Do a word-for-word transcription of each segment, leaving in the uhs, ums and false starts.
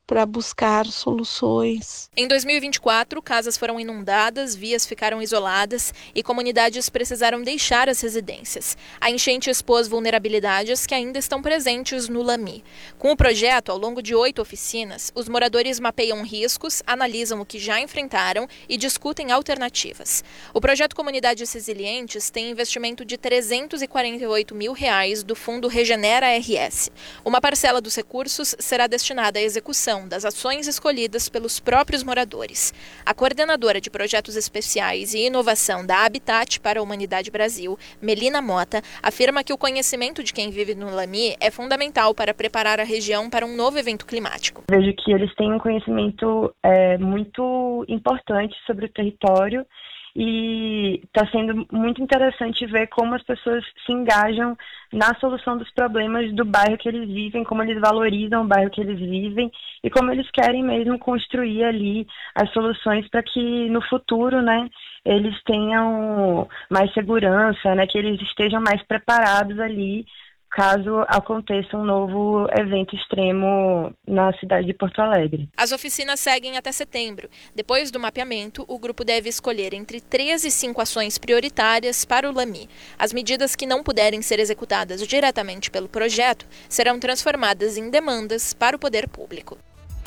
para buscar soluções. Em dois mil e vinte e quatro, casas foram inundadas, vias ficaram isoladas e comunidades precisaram deixar as residências. A enchente expôs vulnerabilidades que ainda estão presentes no Lamy. Com o projeto, ao longo de oito oficinas, os moradores mapeiam riscos, analisam o que já enfrentaram e discutem alternativas. O projeto Comunidades Resilientes tem investimento de trezentos e quarenta e oito mil reais do Fundo Regenera R S. Uma parcela dos recursos será destinada à execução das ações escolhidas pelos próprios moradores. A coordenadora de projetos especiais e inovação da Habitat para a Humanidade Brasil, Melina Mota, afirma que o conhecimento de quem vive no Lamy é fundamental para preparar a região para um novo evento climático. Vejo que eles têm um conhecimento é, muito importante sobre o território e está sendo muito interessante ver como as pessoas se engajam na solução dos problemas do bairro que eles vivem, como eles valorizam o bairro que eles vivem e como eles querem mesmo construir ali as soluções para que no futuro, né, eles tenham mais segurança, né, que eles estejam mais preparados ali caso aconteça um novo evento extremo na cidade de Porto Alegre. As oficinas seguem até setembro. Depois do mapeamento, o grupo deve escolher entre três e cinco ações prioritárias para o Lamy. As medidas que não puderem ser executadas diretamente pelo projeto serão transformadas em demandas para o poder público.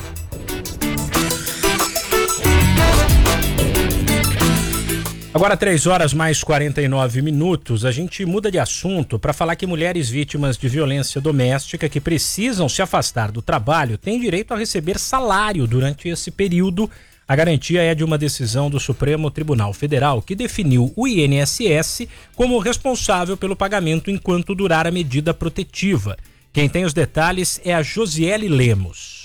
Agora, três horas mais quarenta e nove minutos, a gente muda de assunto para falar que mulheres vítimas de violência doméstica que precisam se afastar do trabalho têm direito a receber salário durante esse período. A garantia é de uma decisão do Supremo Tribunal Federal que definiu o I N S S como responsável pelo pagamento enquanto durar a medida protetiva. Quem tem os detalhes é a Josiele Lemos.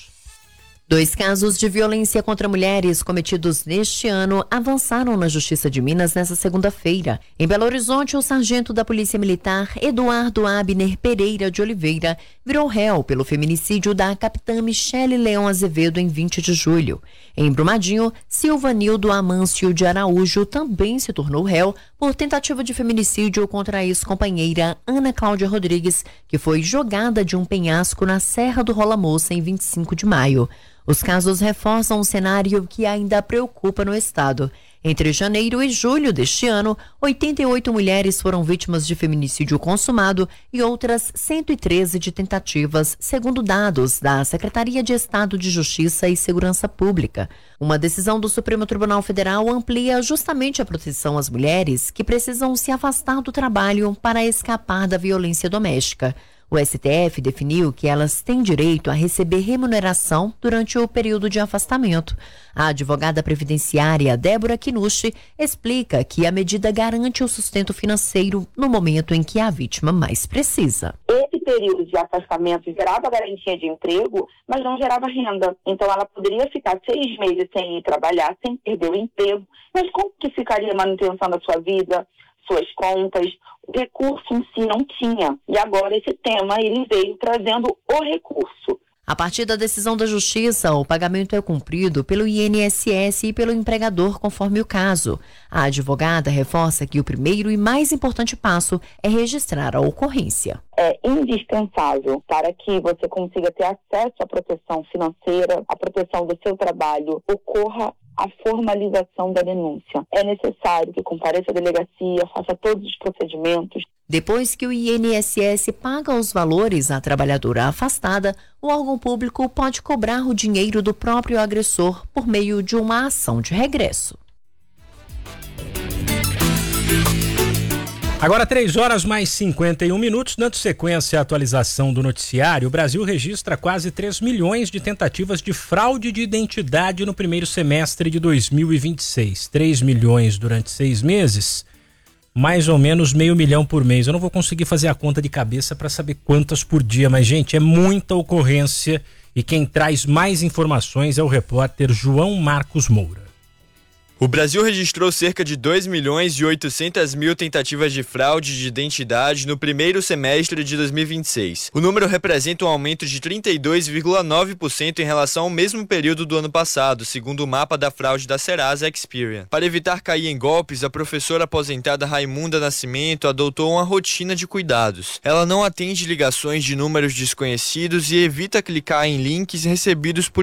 Dois casos de violência contra mulheres cometidos neste ano avançaram na Justiça de Minas nesta segunda-feira. Em Belo Horizonte, o sargento da Polícia Militar, Eduardo Abner Pereira de Oliveira, virou réu pelo feminicídio da capitã Michele Leão Azevedo em vinte de julho. Em Brumadinho, Silvanildo Amâncio de Araújo também se tornou réu por tentativa de feminicídio contra a ex-companheira Ana Cláudia Rodrigues, que foi jogada de um penhasco na Serra do Rola Moça em vinte e cinco de maio. Os casos reforçam um cenário que ainda preocupa no estado. Entre janeiro e julho deste ano, oitenta e oito mulheres foram vítimas de feminicídio consumado e outras cento e treze de tentativas, segundo dados da Secretaria de Estado de Justiça e Segurança Pública. Uma decisão do Supremo Tribunal Federal amplia justamente a proteção às mulheres que precisam se afastar do trabalho para escapar da violência doméstica. O S T F definiu que elas têm direito a receber remuneração durante o período de afastamento. A advogada previdenciária Débora Kinushi explica que a medida garante o sustento financeiro no momento em que a vítima mais precisa. Esse período de afastamento gerava garantia de emprego, mas não gerava renda. Então ela poderia ficar seis meses sem ir trabalhar, sem perder o emprego. Mas como que ficaria a manutenção da sua vida, suas contas? O recurso em si não tinha. E agora esse tema ele veio trazendo o recurso. A partir da decisão da Justiça, o pagamento é cumprido pelo I N S S e pelo empregador, conforme o caso. A advogada reforça que o primeiro e mais importante passo é registrar a ocorrência. É indispensável para que você consiga ter acesso à proteção financeira, à proteção do seu trabalho, ocorra a formalização da denúncia. É necessário que compareça à delegacia, faça todos os procedimentos. Depois que o I N S S paga os valores à trabalhadora afastada, o órgão público pode cobrar o dinheiro do próprio agressor por meio de uma ação de regresso. Agora três horas mais cinquenta e um minutos, dando sequência à atualização do noticiário, o Brasil registra quase três milhões de tentativas de fraude de identidade no primeiro semestre de dois mil e vinte e seis. três milhões durante seis meses, mais ou menos meio milhão por mês. Eu não vou conseguir fazer a conta de cabeça para saber quantas por dia, mas, gente, é muita ocorrência e quem traz mais informações é o repórter João Marcos Moura. O Brasil registrou cerca de dois milhões e oitocentas mil tentativas de fraude de identidade no primeiro semestre de dois mil e vinte e seis. O número representa um aumento de trinta e dois vírgula nove por cento em relação ao mesmo período do ano passado, segundo o mapa da fraude da Serasa Experian. Para evitar cair em golpes, a professora aposentada Raimunda Nascimento adotou uma rotina de cuidados. Ela não atende ligações de números desconhecidos e evita clicar em links recebidos por